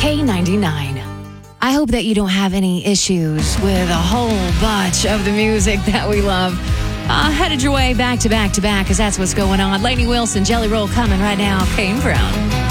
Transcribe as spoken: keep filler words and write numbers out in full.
K ninety-nine. I hope that you don't have any issues with a whole bunch of the music that we love. Uh, headed your way back to back to back, because that's what's going on. Lainey Wilson, Jelly Roll coming right now. Kane Brown.